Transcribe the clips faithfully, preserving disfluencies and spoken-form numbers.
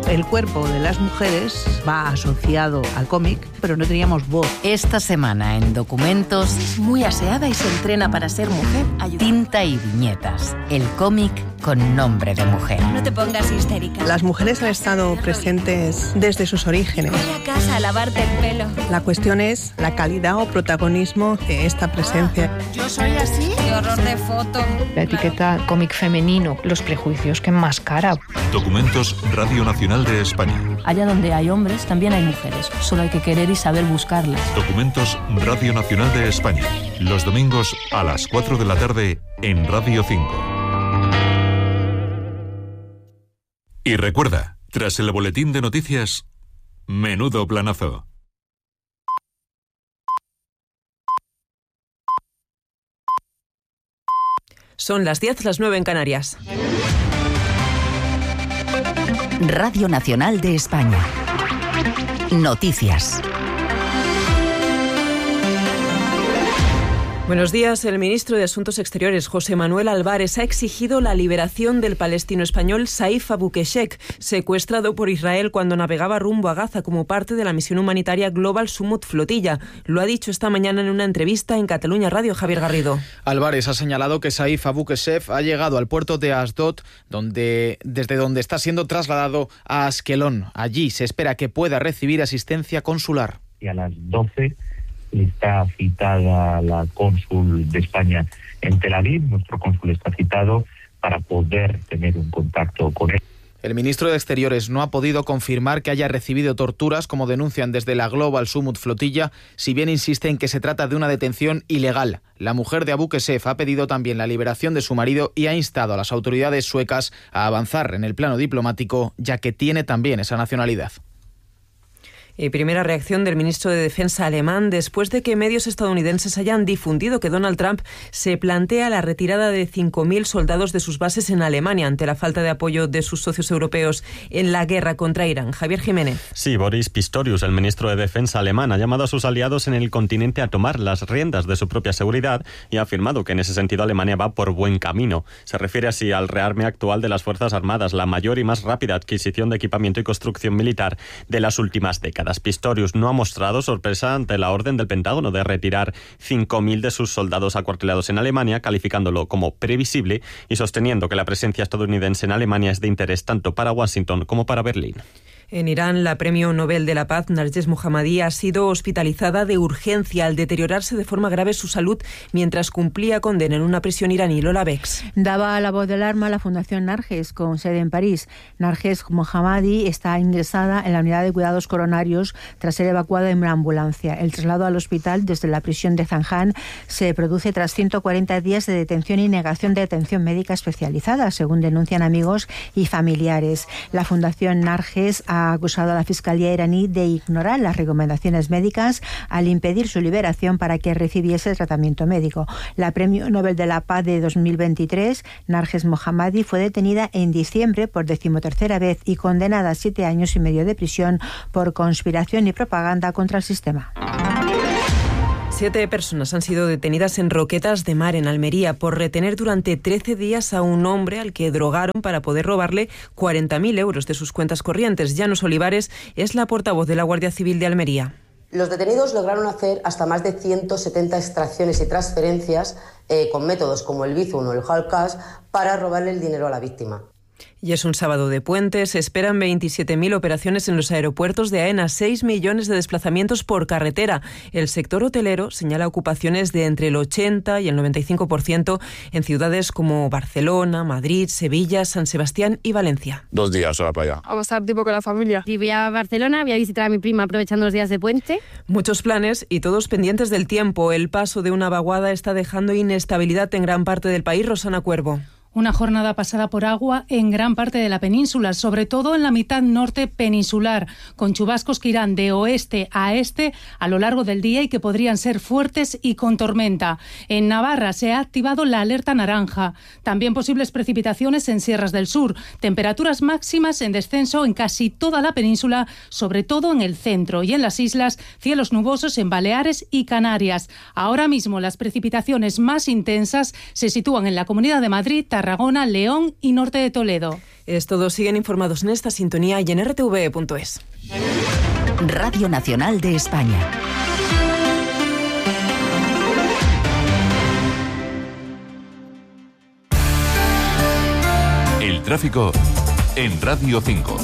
El cuerpo de las mujeres va asociado al cómic, pero no teníamos voz. Esta semana en Documentos, es muy aseada y se entrena para ser mujer. Ayuda. Tinta y viñetas. El cómic con nombre de mujer. No te pongas histérica. Las mujeres han estado presentes desde sus orígenes. Voy a casa a lavarte el pelo. La cuestión es la calidad o protagonismo de esta presencia. Yo soy así. Qué horror de foto. La etiqueta cómic femenino, los prejuicios que enmascara. Documentos Radio Nacional de España. Allá donde hay hombres, también hay mujeres. Solo hay que querer y saber buscarlas. Documentos Radio Nacional de España. Los domingos a las cuatro de la tarde en Radio cinco. Y recuerda, tras el boletín de noticias, menudo planazo. Son las diez, las nueve en Canarias. Radio Nacional de España. Noticias. Buenos días. El ministro de Asuntos Exteriores, José Manuel Álvarez, ha exigido la liberación del palestino español Saif Abu Keshek, secuestrado por Israel cuando navegaba rumbo a Gaza como parte de la misión humanitaria Global Summit Flotilla. Lo ha dicho esta mañana en una entrevista en Cataluña Radio. Javier Garrido. Álvarez ha señalado que Saif Abu Keshek ha llegado al puerto de Asdod, donde, desde donde está siendo trasladado a Askelón. Allí se espera que pueda recibir asistencia consular. Y a las doce está citada la cónsul de España en Tel Aviv. Nuestro cónsul está citado para poder tener un contacto con él. El ministro de Exteriores no ha podido confirmar que haya recibido torturas, como denuncian desde la Global Summit Flotilla, si bien insiste en que se trata de una detención ilegal. La mujer de Abu Keshek ha pedido también la liberación de su marido y ha instado a las autoridades suecas a avanzar en el plano diplomático, ya que tiene también esa nacionalidad. Y primera reacción del ministro de Defensa alemán después de que medios estadounidenses hayan difundido que Donald Trump se plantea la retirada de cinco mil soldados de sus bases en Alemania ante la falta de apoyo de sus socios europeos en la guerra contra Irán. Javier Jiménez. Sí, Boris Pistorius, el ministro de Defensa alemán, ha llamado a sus aliados en el continente a tomar las riendas de su propia seguridad y ha afirmado que en ese sentido Alemania va por buen camino. Se refiere así al rearme actual de las Fuerzas Armadas, la mayor y más rápida adquisición de equipamiento y construcción militar de las últimas décadas. Pistorius no ha mostrado sorpresa ante la orden del Pentágono de retirar cinco mil de sus soldados acuartelados en Alemania, calificándolo como previsible y sosteniendo que la presencia estadounidense en Alemania es de interés tanto para Washington como para Berlín. En Irán, la premio Nobel de la Paz, Narges Mohammadi, ha sido hospitalizada de urgencia al deteriorarse de forma grave su salud mientras cumplía condena en una prisión iraní. Lola Bex. Daba la voz del alarma a la Fundación Narges, con sede en París. Narges Mohammadi está ingresada en la unidad de cuidados coronarios tras ser evacuada en una ambulancia. El traslado al hospital desde la prisión de Zanjan se produce tras ciento cuarenta días de detención y negación de atención médica especializada, según denuncian amigos y familiares. La Fundación Narges ha ha acusado a la Fiscalía iraní de ignorar las recomendaciones médicas al impedir su liberación para que recibiese tratamiento médico. La Premio Nobel de la Paz de dos mil veintitrés, Narges Mohammadi, fue detenida en diciembre por decimotercera vez y condenada a siete años y medio de prisión por conspiración y propaganda contra el sistema. Siete personas han sido detenidas en Roquetas de Mar, en Almería, por retener durante trece días a un hombre al que drogaron para poder robarle cuarenta mil euros de sus cuentas corrientes. Llanos Olivares es la portavoz de la Guardia Civil de Almería. Los detenidos lograron hacer hasta más de ciento setenta extracciones y transferencias eh, con métodos como el Bizum o el hard cash para robarle el dinero a la víctima. Y es un sábado de puente. Se esperan veintisiete mil operaciones en los aeropuertos de AENA, seis millones de desplazamientos por carretera. El sector hotelero señala ocupaciones de entre el ochenta y el noventa y cinco por ciento en ciudades como Barcelona, Madrid, Sevilla, San Sebastián y Valencia. Dos días ahora para allá. Vamos a estar tipo con la familia. Y voy a Barcelona, voy a visitar a mi prima aprovechando los días de puente. Muchos planes y todos pendientes del tiempo. El paso de una vaguada está dejando inestabilidad en gran parte del país. Rosana Cuervo. Una jornada pasada por agua en gran parte de la península, sobre todo en la mitad norte peninsular, con chubascos que irán de oeste a este a lo largo del día y que podrían ser fuertes y con tormenta. En Navarra se ha activado la alerta naranja. También posibles precipitaciones en sierras del sur. Temperaturas máximas en descenso en casi toda la península, sobre todo en el centro, y en las islas, cielos nubosos en Baleares y Canarias. Ahora mismo las precipitaciones más intensas se sitúan en la Comunidad de Madrid, Tarragona Tarragona, León y norte de Toledo. Es todo. Siguen informados en esta sintonía y en r t v punto es. Radio Nacional de España. El tráfico en Radio cinco.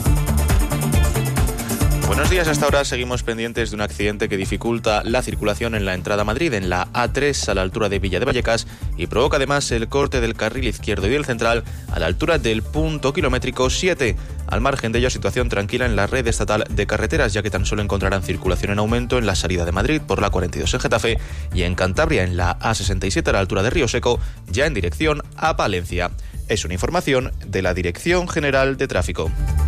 Buenos días, hasta ahora seguimos pendientes de un accidente que dificulta la circulación en la entrada a Madrid, en la A tres a la altura de Villa de Vallecas, y provoca además el corte del carril izquierdo y del central a la altura del punto kilométrico siete. Al margen de ello, situación tranquila en la red estatal de carreteras, ya que tan solo encontrarán circulación en aumento en la salida de Madrid por la cuarenta y dos en Getafe y en Cantabria en la A sesenta y siete a la altura de Río Seco, ya en dirección a Palencia. Es una información de la Dirección General de Tráfico.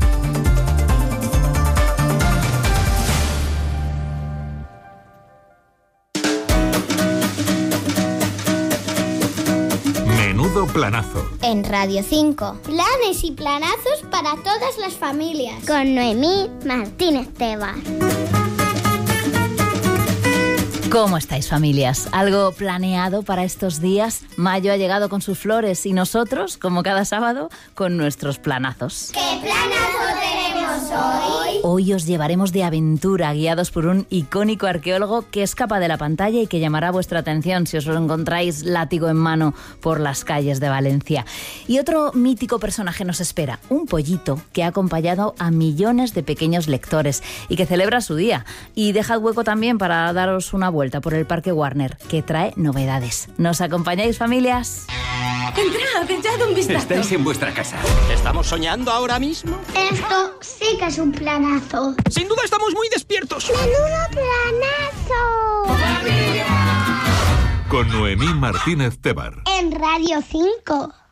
Menudo planazo. En Radio cinco. Planes y planazos para todas las familias. Con Noemí Martínez Tebar. ¿Cómo estáis, familias? ¿Algo planeado para estos días? Mayo ha llegado con sus flores y nosotros, como cada sábado, con nuestros planazos. ¿Qué planazo tenemos hoy? Hoy os llevaremos de aventura, guiados por un icónico arqueólogo que escapa de la pantalla y que llamará vuestra atención si os lo encontráis látigo en mano por las calles de Valencia. Y otro mítico personaje nos espera, un pollito que ha acompañado a millones de pequeños lectores y que celebra su día. Y dejad hueco también para daros una vuelta por el Parque Warner, que trae novedades. ¿Nos acompañáis, familias? Entrad, echad un vistazo. Estáis en vuestra casa. ¿Estamos soñando ahora mismo? Esto sí que es un planazo. Sin duda estamos muy despiertos. ¡Menudo planazo! Con Noemí Martínez Tebar. En Radio cinco.